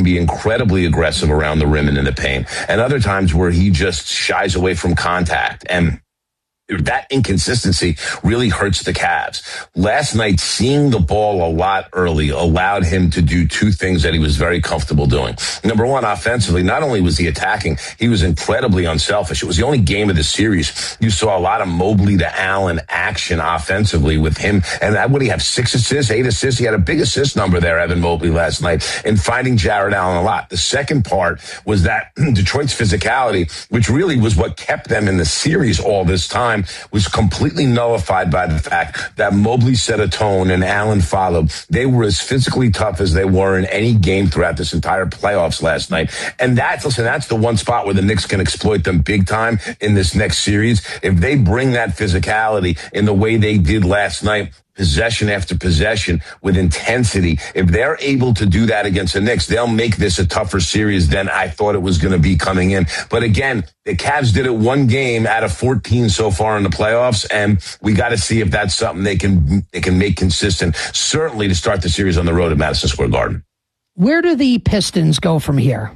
be incredibly aggressive around the rim and in the paint, and other times where he just shies away from contact. And that inconsistency really hurts the Cavs. Last night, seeing the ball a lot early allowed him to do two things that he was very comfortable doing. Number one, offensively, not only was he attacking, he was incredibly unselfish. It was the only game of the series you saw a lot of Mobley to Allen action offensively with him. And would he have 6 assists, 8 assists? He had a big assist number there, Evan Mobley, last night, in finding Jared Allen a lot. The second part was that Detroit's physicality, which really was what kept them in the series all this time, was completely nullified by the fact that Mobley set a tone and Allen followed. They were as physically tough as they were in any game throughout this entire playoffs last night. And that's the one spot where the Knicks can exploit them big time in this next series. If they bring that physicality in the way they did last night, possession after possession with intensity, if they're able to do that against the Knicks, they'll make this a tougher series than I thought it was going to be coming in. But again, the Cavs did it one game out of 14 so far in the playoffs, and we got to see if that's something they can make consistent, certainly to start the series on the road at Madison Square Garden. Where do the Pistons go from here?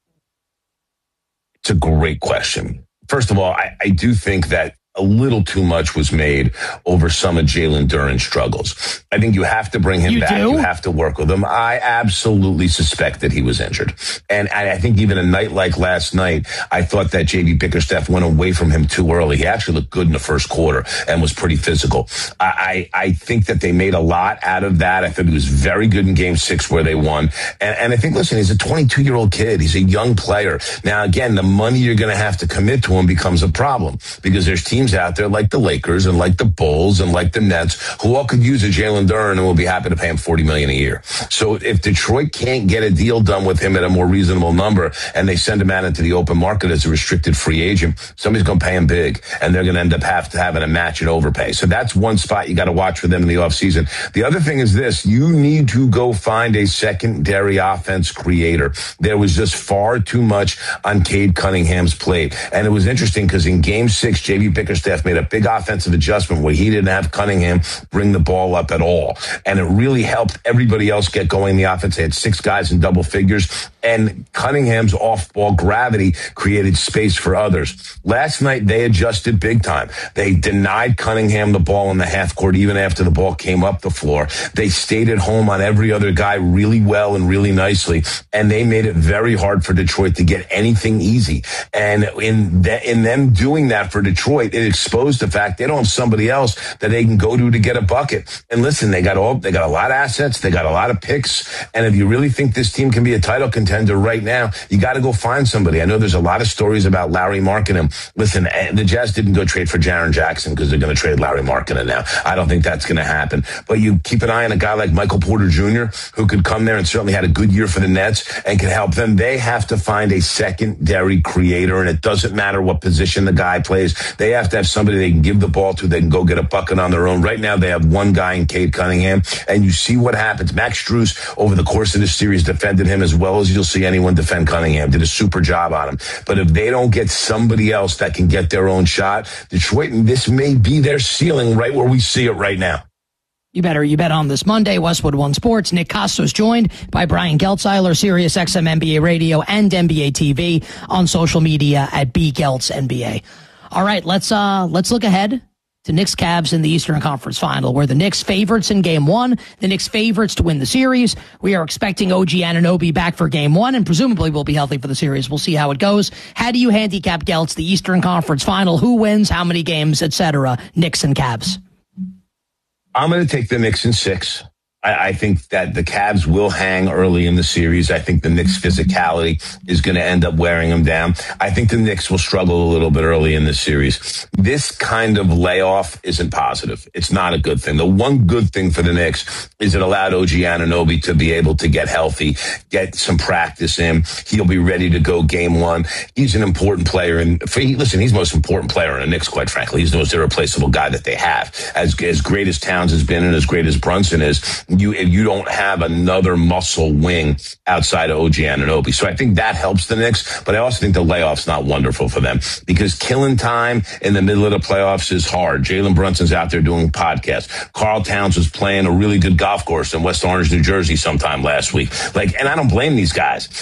It's a great question. First of all, I do think that a little too much was made over some of Jalen Duren's struggles. I think you have to bring him back. You have to work with him. I absolutely suspect that he was injured. And I think even a night like last night, I thought that J.B. Bickerstaff went away from him too early. He actually looked good in the first quarter and was pretty physical. I think that they made a lot out of that. I thought he was very good in Game 6 where they won. And I think, listen, he's a 22-year-old kid. He's a young player. Now, again, the money you're going to have to commit to him becomes a problem because there's teams out there like the Lakers and like the Bulls and like the Nets who all could use a Jalen Duren and will be happy to pay him $40 million a year. So if Detroit can't get a deal done with him at a more reasonable number and they send him out into the open market as a restricted free agent, somebody's going to pay him big and they're going to end up having a match and overpay. So that's one spot you got to watch for them in the offseason. The other thing is this: you need to go find a secondary offense creator. There was just far too much on Cade Cunningham's plate. And it was interesting because in Game 6, J.B. Bickerstaff made a big offensive adjustment where he didn't have Cunningham bring the ball up at all. And it really helped everybody else get going in the offense. They had 6 guys in double figures. And Cunningham's off-ball gravity created space for others. Last night, they adjusted big time. They denied Cunningham the ball in the half court even after the ball came up the floor. They stayed at home on every other guy really well and really nicely. And they made it very hard for Detroit to get anything easy. And in them doing that for Detroit, it exposed the fact they don't have somebody else that they can go to get a bucket. And listen, they got a lot of assets. They got a lot of picks. And if you really think this team can be a title contender right now, you got to go find somebody. I know there's a lot of stories about Larry Markkinen. Listen, the Jazz didn't go trade for Jaren Jackson because they're going to trade Larry Markkinen now. I don't think that's going to happen. But you keep an eye on a guy like Michael Porter Jr., who could come there and certainly had a good year for the Nets and can help them. They have to find a secondary creator, and it doesn't matter what position the guy plays. They have to have somebody they can give the ball to. They can go get a bucket on their own. Right now, they have one guy in Cade Cunningham, and you see what happens. Max Strus, over the course of this series, defended him as well as you'll see anyone defend Cunningham. Did a super job on him. But if they don't get somebody else that can get their own shot, Detroit, this may be their ceiling right where we see it right now. You bet on this Monday. Westwood One Sports. Nick Costos joined by Brian Geltzeiler, Sirius XM NBA Radio and NBA TV, on social media at BGeltzNBA. All right, let's look ahead to Knicks Cavs in the Eastern Conference Final, where the Knicks favorites in Game 1, the Knicks favorites to win the series. We are expecting OG Anunoby back for Game 1 and presumably will be healthy for the series. We'll see how it goes. How do you handicap, Geltz, the Eastern Conference Final? Who wins, how many games, etc.? Knicks and Cavs. I'm going to take the Knicks in 6. I think that the Cavs will hang early in the series. I think the Knicks' physicality is going to end up wearing them down. I think the Knicks will struggle a little bit early in the series. This kind of layoff isn't positive. It's not a good thing. The one good thing for the Knicks is it allowed OG Anunoby to be able to get healthy, get some practice in. He'll be ready to go Game 1. He's an important player. And he's the most important player in the Knicks, quite frankly. He's the most irreplaceable guy that they have. As great as Towns has been and as great as Brunson is, you don't have another muscle wing outside of OG Anunoby. So I think that helps the Knicks, but I also think the layoff's not wonderful for them because killing time in the middle of the playoffs is hard. Jalen Brunson's out there doing podcasts. Karl Towns was playing a really good golf course in West Orange, New Jersey sometime last week. And I don't blame these guys.